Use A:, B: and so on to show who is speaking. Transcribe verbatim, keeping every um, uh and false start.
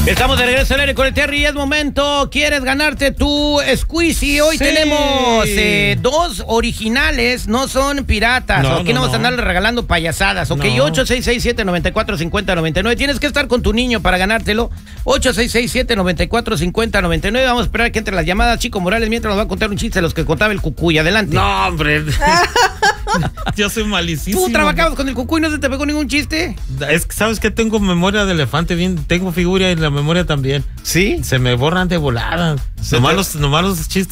A: Estamos de regreso al aire con el Terry y es momento. ¿Quieres ganarte tu squeezy? Hoy
B: Sí.
A: tenemos eh, dos originales, no son piratas.
B: No,
A: Aquí no,
B: no,
A: vamos a
B: no.
A: andar regalando payasadas. Ok,
B: No.
A: ocho seis seis siete, nueve cuatro cinco cero, nueve nueve. Tienes que estar con tu niño para ganártelo. ocho seis seis siete, nueve cuatro cinco cero, nueve nueve. Vamos a esperar que entre las llamadas. Chico Morales, mientras nos va a contar un chiste de los que contaba el Cucuy. Adelante.
B: No, hombre. Yo soy malísimo.
A: ¿Tú trabajabas con el Cucuy y no se te pegó ningún chiste?
B: Es que sabes que tengo memoria de elefante, bien, tengo figura y la memoria también.
A: ¿Sí?
B: Se me borran de volada.
A: Se
B: Nomás
A: te-
B: los, nomás los chistes